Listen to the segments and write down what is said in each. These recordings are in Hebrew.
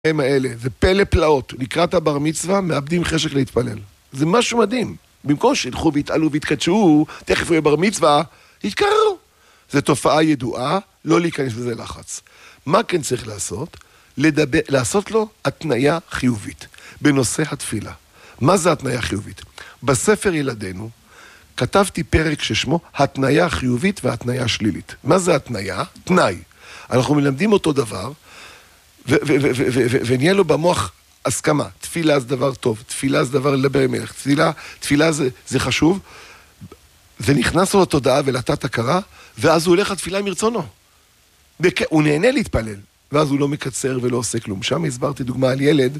הם האלה, זה פלא פלאות, לקראת הבר מצווה, מאבדים חשק להתפלל. זה משהו מדהים. במקום שילכו והתעלו והתקדשו, תכף הוא יהיה בר מצווה, יתקררו. זו תופעה ידועה, לא להיכנס בזה לחץ. מה כן צריך לעשות? לעשות לו התניה חיובית, בנושא התפילה. מה זה התניה חיובית? בספר ילדינו, כתבתי פרק ששמו התניה חיובית והתניה שלילית. מה זה התניה? תנאי. אנחנו מלמדים אותו דבר, ונהיה לו במוח הסכמה. תפילה זה דבר טוב, תפילה זה דבר לדבר עם מלך, תפילה זה חשוב, זה נכנס לו לתודעה ולתת הכרה, ואז הוא הולך לתפילה מרצונו. הוא נהנה להתפלל, ואז הוא לא מקצר ולא עושה כלום. שם הסברתי דוגמה על ילד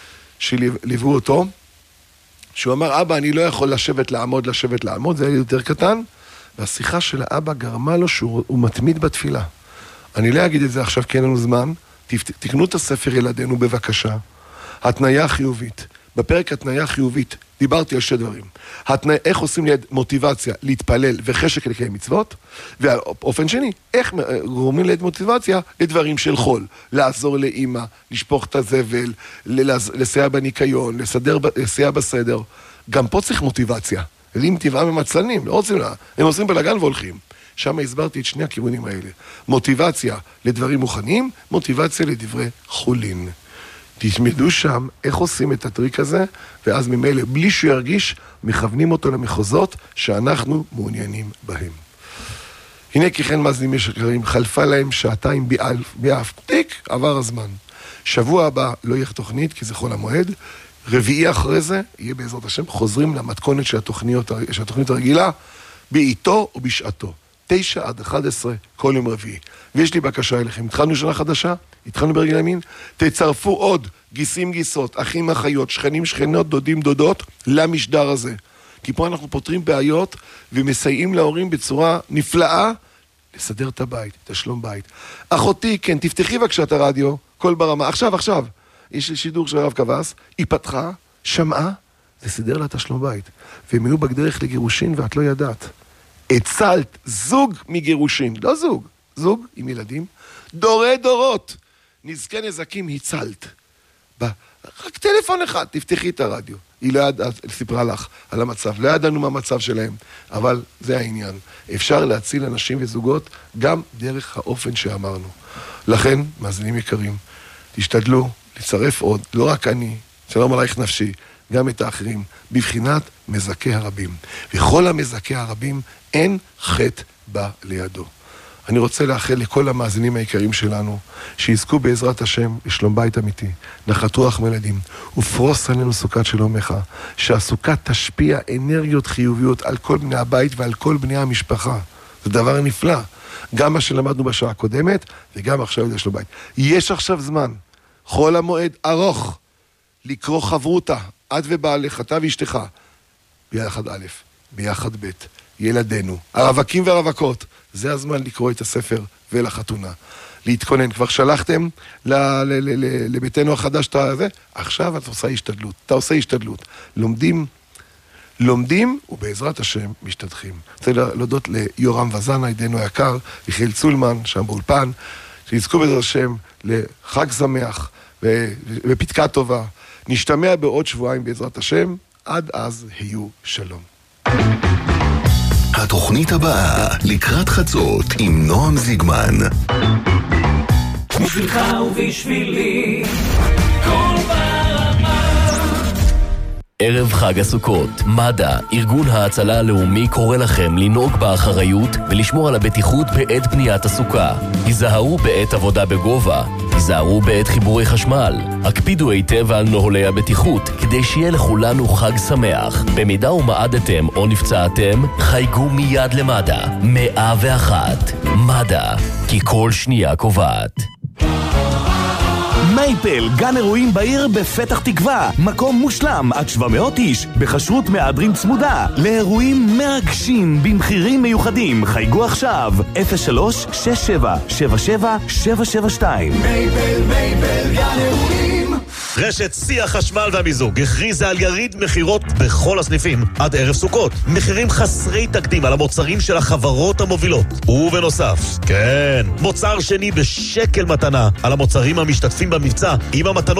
שליוו אותו, שהוא אמר, אבא, אני לא יכול לשבת לעמוד, זה היה יותר קטן, והשיחה של האבא גרמה לו שהוא מתמיד בתפילה. אני לא אגיד את זה עכשיו, כי אין לנו זמן, תקנו את הספר ילדינו בבקשה. התניה חיובית. בפרק התניה חיובית דיברתי על שתי דברים. איך עושים לי מוטיבציה להתפלל וחשק לקיים מצוות, והאופן שני, איך גורמים לי מוטיבציה לדברים של חול. לעזור לאמא, לשפוך את הזבל, לסייע בניקיון, לסייע בסדר. גם פה צריך מוטיבציה. אם טבעם הם עצלנים, לא רוצים לה. הם עושים בלגן והולכים. שם הסברתי את שני הכיוונים האלה. מוטיבציה לדברים מוכנים, מוטיבציה לדברי חולין. תשמדו שם איך עושים את הטריק הזה, ואז ממילא, בלי שהוא ירגיש, מכוונים אותו למחוזות שאנחנו מעוניינים בהם. הנה ככן מאזינים יקרים, חלפה להם שעתיים באף, תיק, עבר הזמן. שבוע הבא לא יהיה תוכנית, כי זה חול המועד. רביעי אחרי זה, יהיה בעזרת השם, חוזרים למתכונת של התוכנית הרגילה, בעיתו או בשעתו. 9 עד 11, כל יום רביעי. ויש לי בקשה אליכם, התחלנו שנה חדשה, התחלנו ברגל ימין, תצרפו עוד גיסים גיסות, אחים אחיות, שכנים שכנות, דודים דודות, למשדר הזה. כי פה אנחנו פותרים בעיות ומסייעים להורים בצורה נפלאה לסדר את הבית, את השלום בית. אחותי, כן, תפתחי בבקשה את הרדיו, כל ברמה, עכשיו. יש לי שידור של הרב כבס, היא פתחה, שמעה, זה סידר לה את השלום בית. והם היו בדרך לגירושין ואת לא ידעת. הצלת זוג מגירושין, לא זוג עם ילדים, דורי דורות, נזקי נזקים הצלת. רק טלפון אחד, תפתחי את הרדיו. היא לא ידעה, סיפרה לך על המצב, לא ידענו מה המצב שלהם, אבל זה העניין. אפשר להציל אנשים וזוגות גם דרך האופן שאמרנו. לכן, מאזינים יקרים, תשתדלו לצרף עוד, לא רק אני, שלום עלייך נפשי, גם את האחרים, בבחינת מזכה הרבים. וכל המזכה הרבים אין חטא בא לידו. אני רוצה לאחל לכל המאזינים היקרים שלנו, שיזכו בעזרת השם לשלום בית אמיתי, נחת רוח מלדים, ופרוס עלינו סוכת שלומך, שהסוכה תשפיע אנרגיות חיוביות על כל בני הבית ועל כל בני המשפחה. זה דבר נפלא. גם מה שלמדנו בשעה הקודמת, וגם עכשיו יש לו בית. יש עכשיו זמן, חול המועד ארוך, לקרוא חברותה, את ובעלך, אתה ואשתך, ביחד א', ביחד ב', ילדינו, הרווקים והרווקות, זה הזמן לקרוא את הספר ולחתונה. להתכונן, כבר שלחתם לביתנו החדש את הזה, עכשיו אתה עושה השתדלות. לומדים ובעזרת השם משתדכים. רוצה להודות ליורם וזנה, ידינו היקר, יחיאל צולמן, שם באולפן, שיזכו בעזרת השם לחג שמח ופתקה טובה. נשתמע בעוד שבועיים בעזרת השם, עד אז היו שלום. התוכנית הבאה, לקראת חצות, עם נועם זיגמן. בשבילך ובשבילי, כל ברמה. ערב חג הסוכות, מד"א, ארגון ההצלה הלאומי, קורא לכם לנהוג באחריות ולשמור על הבטיחות בעת בניית הסוכה. היזהרו בעת עבודה בגובה, היזהרו בעת חיבורי חשמל. הקפידו היטב על נוהלי הבטיחות כדי שיהיה לכולנו חג שמח. במידה ומעדתם או נפצעתם, חייגו מיד למד"א. 101. מד"א, כי כל שנייה קובעת. מייפל, גן אירועים בעיר בפתח תקווה, מקום מושלם עד 700 איש, בחשרות מהדרין צמודה, לאירועים מרגשים במחירים מיוחדים. חייגו עכשיו 03-6777-772. מייפל, גן אירועים. רשת שיא החשמל והמיזוג הכריזה על יריד מחירות בכל הסניפים עד ערב סוכות. מחירים חסרי תקדים על המוצרים של החברות המובילות. ובנוסף, כן, מוצר שני בשקל מתנה על המוצרים המשתתפים במבצע עם המתנות